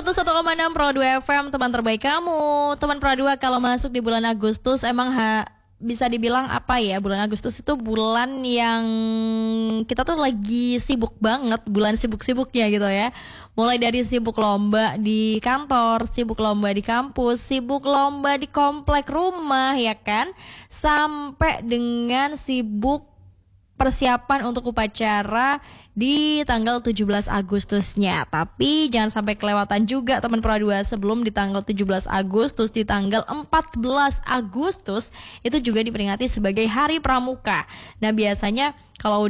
101,6 Pro 2 FM, teman terbaik kamu. Teman Pro 2, kalau masuk di bulan Agustus emang bisa dibilang apa ya, bulan Agustus itu bulan yang kita tuh lagi sibuk banget, bulan sibuk-sibuknya gitu ya. Mulai dari sibuk lomba di kantor, sibuk lomba di kampus, sibuk lomba di komplek rumah ya kan, sampai dengan sibuk persiapan untuk upacara di tanggal 17 Agustusnya. Tapi jangan sampai kelewatan juga teman Pro 2, sebelum di tanggal 17 Agustus, di tanggal 14 Agustus itu juga diperingati sebagai Hari Pramuka. Nah, biasanya kalau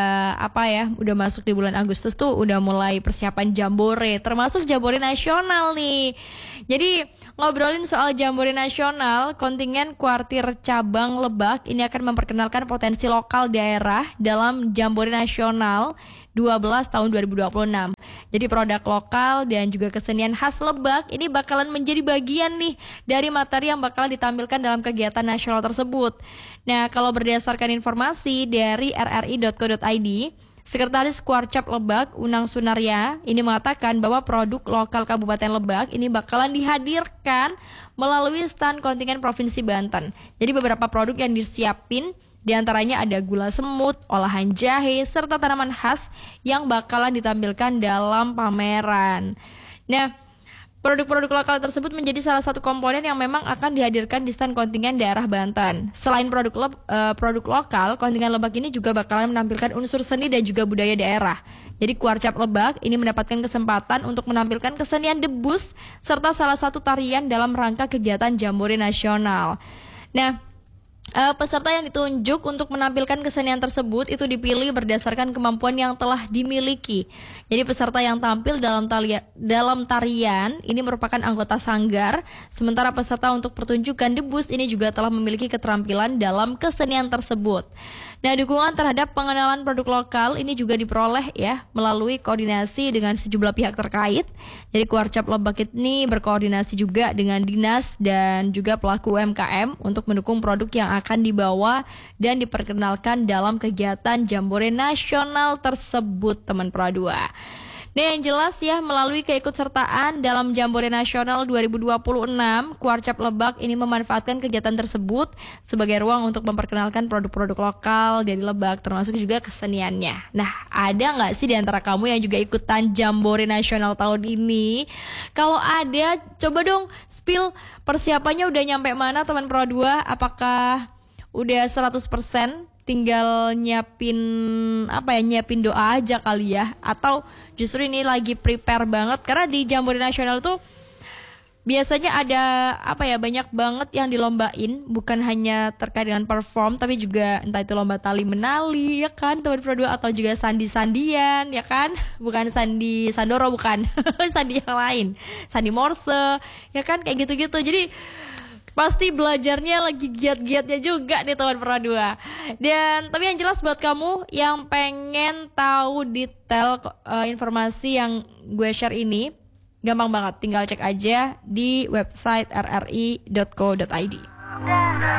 udah masuk di bulan Agustus tuh udah mulai persiapan jambore, termasuk jambore nasional nih. Jadi ngobrolin soal jambore nasional, kontingen Kuartir Cabang Lebak ini akan memperkenalkan potensi lokal daerah dalam jambore nasional 12 tahun 2026. Jadi produk lokal dan juga kesenian khas Lebak ini bakalan menjadi bagian nih dari materi yang bakal ditampilkan dalam kegiatan nasional tersebut. Nah, kalau berdasarkan informasi dari rri.co.id, Sekretaris Kuarcap Lebak, Unang Sunarya, ini mengatakan bahwa produk lokal Kabupaten Lebak ini bakalan dihadirkan melalui stand kontingen Provinsi Banten. Jadi beberapa produk yang disiapin, diantaranya ada gula semut, olahan jahe, serta tanaman khas yang bakalan ditampilkan dalam pameran. Nah, produk-produk lokal tersebut menjadi salah satu komponen yang memang akan dihadirkan di stand kontingen daerah Banten. Selain produk lokal, kontingen Lebak ini juga bakalan menampilkan unsur seni dan juga budaya daerah. Jadi Kuarcap Lebak ini mendapatkan kesempatan untuk menampilkan kesenian debus serta salah satu tarian dalam rangka kegiatan Jambore Nasional. Nah, peserta yang ditunjuk untuk menampilkan kesenian tersebut itu dipilih berdasarkan kemampuan yang telah dimiliki. Jadi peserta yang tampil dalam tarian ini merupakan anggota sanggar, sementara peserta untuk pertunjukan debus ini juga telah memiliki keterampilan dalam kesenian tersebut. Nah, dukungan terhadap pengenalan produk lokal ini juga diperoleh ya melalui koordinasi dengan sejumlah pihak terkait. Jadi Kuarcap Lebak ini berkoordinasi juga dengan dinas dan juga pelaku UMKM untuk mendukung produk yang akan dibawa dan diperkenalkan dalam kegiatan Jambore Nasional tersebut, teman Pro 2. Nah, yang jelas ya, melalui keikutsertaan dalam Jambore Nasional 2026, Kuarcap Lebak ini memanfaatkan kegiatan tersebut sebagai ruang untuk memperkenalkan produk-produk lokal dari Lebak, termasuk juga keseniannya. Nah, ada nggak sih di antara kamu yang juga ikutan Jambore Nasional tahun ini? Kalau ada, coba dong spill persiapannya udah nyampe mana, teman Pro 2? Apakah udah 100%? Tinggal nyiapin doa aja kali ya, atau justru ini lagi prepare banget? Karena di Jambore Nasional tuh biasanya ada banyak banget yang dilombain, bukan hanya terkait dengan perform, tapi juga entah itu lomba tali menali ya kan teman Pro 2, atau juga sandi-sandian ya kan, bukan sandi Sandoro, bukan sandi yang lain, sandi Morse ya kan, kayak gitu-gitu. Jadi pasti belajarnya lagi giat-giatnya juga nih teman Pro 2. Dan tapi yang jelas buat kamu yang pengen tahu detail informasi yang gue share ini, gampang banget, tinggal cek aja di website rri.co.id.